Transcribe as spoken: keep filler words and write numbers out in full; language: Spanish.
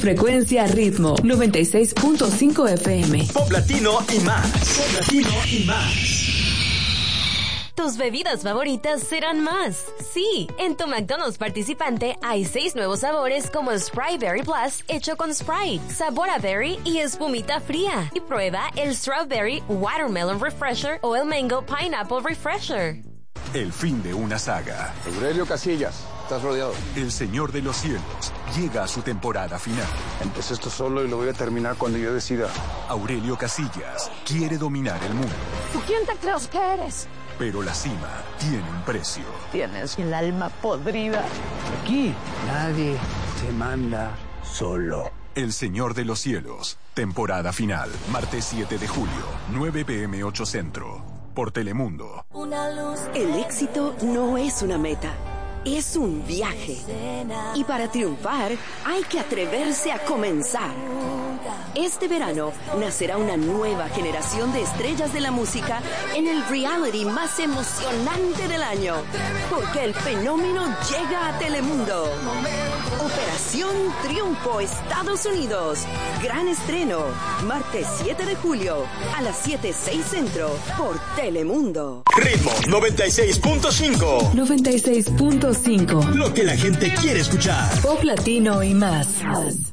Frecuencia Ritmo noventa y seis punto cinco F M. Pop Latino y más. Pop Latino y más. Tus bebidas favoritas serán más. Sí, en tu McDonald's participante hay seis nuevos sabores como el Sprite Berry Plus hecho con Sprite, sabor a berry y espumita fría. Y prueba el Strawberry Watermelon Refresher o el Mango Pineapple Refresher. El fin de una saga. Aurelio Casillas, estás rodeado. El Señor de los Cielos llega a su temporada final. Empecé esto solo y lo voy a terminar cuando yo decida. Aurelio Casillas quiere dominar el mundo. ¿Tú quién te crees que eres? Pero la cima tiene un precio. Tienes el alma podrida. Aquí nadie te manda solo. El Señor de los Cielos, temporada final, martes siete de julio, nueve p m ocho Centro, por Telemundo. El éxito no es una meta, es un viaje. Y para triunfar hay que atreverse a comenzar. Este verano nacerá una nueva generación de estrellas de la música en el reality más emocionante del año, porque el fenómeno llega a Telemundo. Operación Triunfo Estados Unidos. Gran estreno, martes siete de julio a las siete seis Centro por Telemundo. Ritmo noventa y seis punto cinco. noventa y seis punto cinco. Lo que la gente quiere escuchar. Pop Latino y más.